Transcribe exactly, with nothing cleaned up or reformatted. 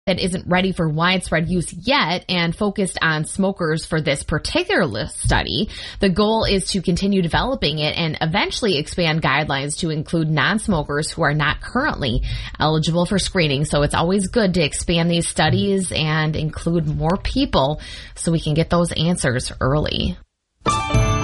that isn't ready for widespread use yet and focused on smokers for this particular study. The goal is to continue developing it and eventually expand guidelines to include non-smokers who are not currently eligible for screening. So it's always good to expand these studies and include more people so we can get those answers early.